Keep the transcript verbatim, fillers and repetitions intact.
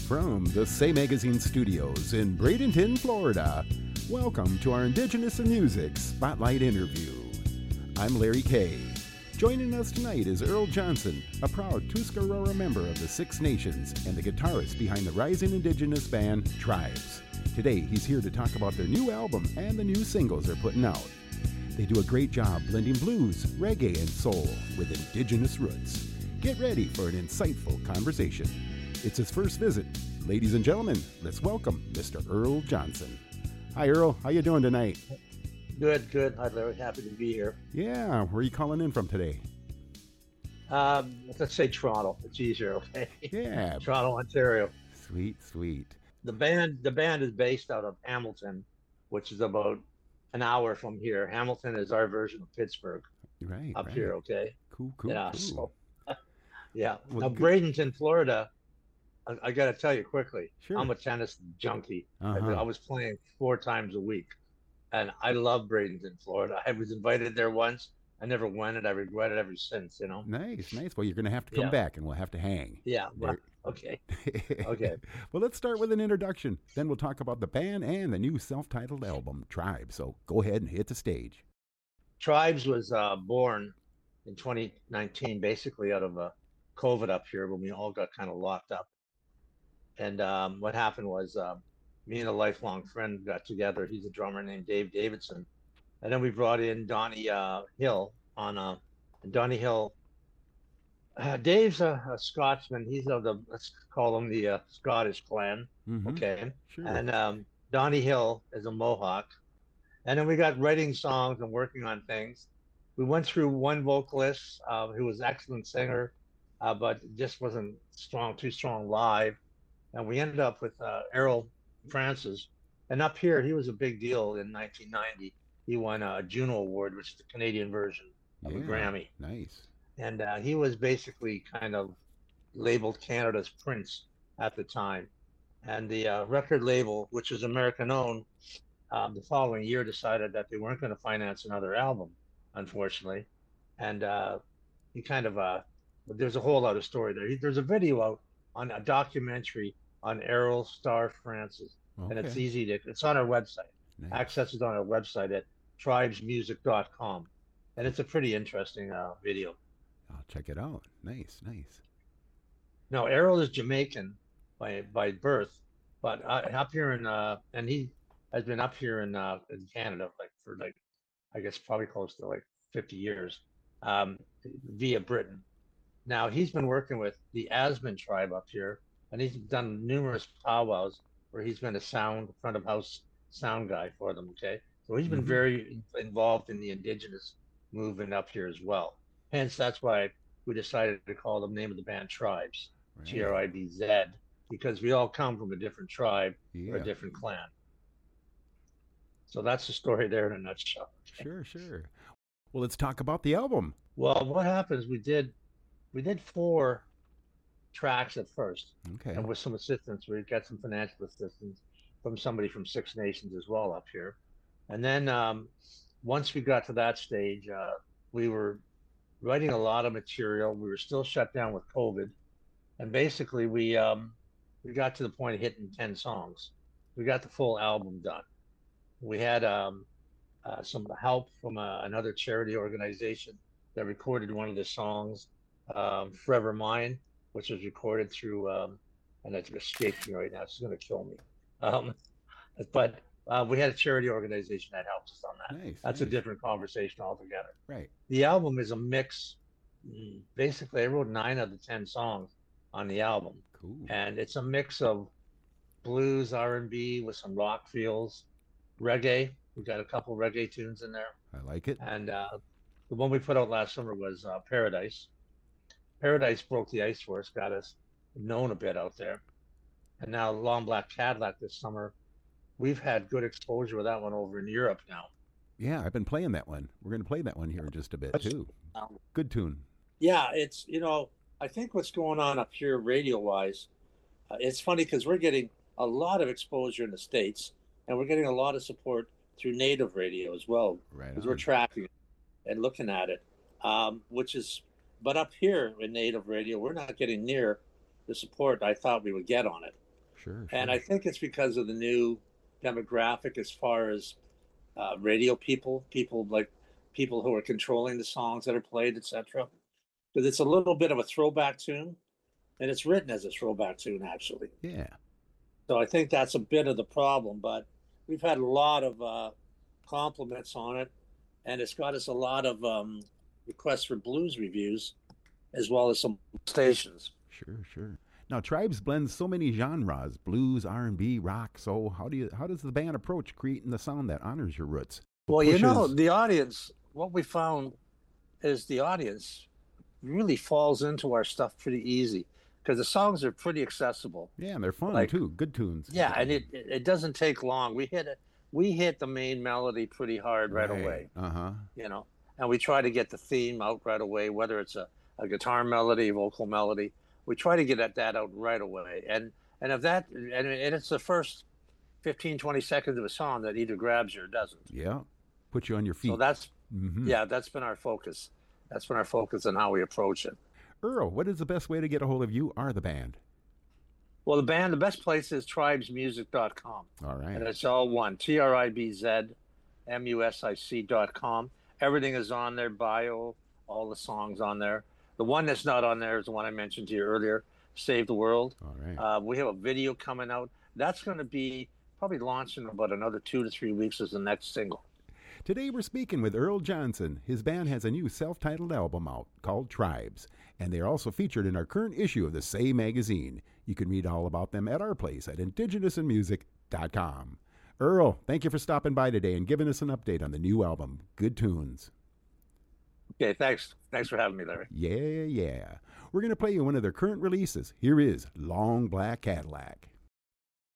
From the Say Magazine studios in Bradenton, Florida, welcome to our Indigenous in Music Spotlight interview. I'm Larry Kay. Joining us tonight is Earl Johnson, a proud Tuscarora member of the Six Nations and the guitarist behind the rising Indigenous band Tribes. Today, he's here to talk about their new album and the new singles they're putting out. They do a great job blending blues, reggae, and soul with Indigenous roots. Get ready for an insightful conversation. It's his first visit. Ladies and gentlemen, let's welcome Mister Earl Johnson. Hi, Earl. How you doing tonight? Good, good. I'm very happy to be here. Yeah. Where are you calling in from today? Um, let's say Toronto. It's easier, okay? Yeah. Toronto, Ontario. Sweet, sweet. The band, the band is based out of Hamilton, which is about an hour from here. Hamilton is our version of Pittsburgh. Right. Up right. here, okay? Cool, cool, yeah. cool. So, yeah. Well, now, good. Bradenton, Florida. I, I got to tell you quickly. Sure. I'm a tennis junkie. Uh-huh. I, I was playing four times a week, and I love Bradenton, Florida. I was invited there once. I never went, and I regret it ever since. You know. Nice, nice. Well, you're going to have to come Yeah. back, and we'll have to hang. Yeah. Well, There- okay. Okay. Well, let's start with an introduction. Then we'll talk about the band and the new self-titled album, Tribe. So go ahead and hit the stage. Tribes was uh, born in twenty nineteen, basically out of uh, COVID up here when we all got kind of locked up. And um, what happened was uh, me and a lifelong friend got together. He's a drummer named Dave Davidson. And then we brought in Donnie uh, Hill on uh, and Donnie Hill. Uh, Dave's a, a Scotsman. He's of the, let's call him the uh, Scottish clan. Mhm. Okay. Sure. And um, Donnie Hill is a Mohawk. And then we got writing songs and working on things. We went through one vocalist uh, who was an excellent singer, uh, but just wasn't strong, too strong live. And we ended up with uh, Errol Francis. And up here, he was a big deal in nineteen ninety. He won a Juno Award, which is the Canadian version of Yeah. a Grammy. Nice. And uh, he was basically kind of labeled Canada's Prince at the time. And the uh, record label, which was American owned, um, the following year decided that they weren't going to finance another album, unfortunately. And uh, he kind of, uh, there's a whole other story there. He, there's a video out on a documentary on Errol Star Francis. And it's Okay. easy to, it's on our website. Nice. Access is on our website at tribes music dot com. And it's a pretty interesting uh, video. I'll check it out. Nice, nice. Now, Errol is Jamaican by by birth, but uh, up here in uh, and he has been up here in uh, in Canada like for like, I guess probably close to like fifty years, um, via Britain. Now he's been working with the Asman tribe up here, and he's done numerous powwows where he's been a sound front of house sound guy for them. Okay, so he's been Mhm. very involved in the indigenous movement up here as well. Hence, that's why we decided to call the name of the band Tribes. Right. T R I B Z, because we all come from a different tribe or Yeah. a different clan. So that's the story there in a nutshell. Sure, sure. Well, let's talk about the album. Well, what happens? We did, we did four tracks at first, Okay. and with some assistance, we got some financial assistance from somebody from Six Nations as well up here. And then um, once we got to that stage, uh, we were writing a lot of material. We were still shut down with COVID. And basically, we um, we got to the point of hitting ten songs. We got the full album done. We had um, uh, some help from uh, another charity organization that recorded one of the songs, um, Forever Mine, which was recorded through, um, and it's escaping me right now. It's going to kill me. Um, but uh, we had a charity organization that helped us on that. Nice. That's nice. a different conversation altogether. Right. The album is a mix. mm, Basically, I wrote nine of the ten songs on the album, Cool. and it's a mix of blues, R and B with some rock feels, reggae. We got a couple reggae tunes in there, I like it. and uh, the one we put out last summer was uh, Paradise. Paradise broke the ice for us, got us known a bit out there, and now Long Black Cadillac this summer. We've had good exposure with that one over in Europe now. Yeah, I've been playing that one. We're going to play that one here in just a bit, too. Um, Good tune. Yeah, it's, you know, I think what's going on up here radio wise, uh, it's funny because we're getting a lot of exposure in the States, and we're getting a lot of support through native radio as well, Right because we're on. tracking it and looking at it, um, which is, but up here in native radio, we're not getting near the support I thought we would get on it. Sure, And sure. I think it's because of the new demographic as far as uh, radio people, people like people who are controlling the songs that are played, et cetera. Because it's a little bit of a throwback tune, and it's written as a throwback tune, actually. Yeah. So I think that's a bit of the problem, but we've had a lot of uh, compliments on it, and it's got us a lot of um, requests for blues reviews, as well as some stations. Sure, sure. Now, Tribes blends so many genres: blues, R and B, rock. So, how do you how does the band approach creating the sound that honors your roots? Well, you know, Pushes. the audience, what we found is the audience really falls into our stuff pretty easy because the songs are pretty accessible. Yeah, and they're fun Like, too. Good tunes. yeah, and it it doesn't take long. We hit it. We hit the main melody pretty hard right away, Uh huh. you know, and we try to get the theme out right away, whether it's a, a guitar melody, vocal melody. We try to get at that out right away. And and if that and, and it's the first fifteen, twenty seconds of a song that either grabs you or doesn't. Yeah. Put you on your So feet. that's Mm-hmm. yeah, that's been our focus. That's been our focus on how we approach it. Earl, what is the best way to get a hold of you or the band? Well, the band, the best place is tribes music dot com. All right. And it's all one, T R I B Z M U S I C dot com. Everything is on there, bio, all the songs on there. The one that's not on there is the one I mentioned to you earlier, Save the World. All right. Uh, we have a video coming out. That's going to be probably launching in about another two to three weeks as the next single. Today we're speaking with Earl Johnson. His band has a new self-titled album out called Tribes, and they're also featured in our current issue of the Say magazine. You can read all about them at our place at indigenous in music dot com. Earl, thank you for stopping by today and giving us an update on the new album, Good Tunes. Okay, thanks. Thanks for having me, Larry. Yeah, yeah. We're going to play you one of their current releases. Here is Long Black Cadillac.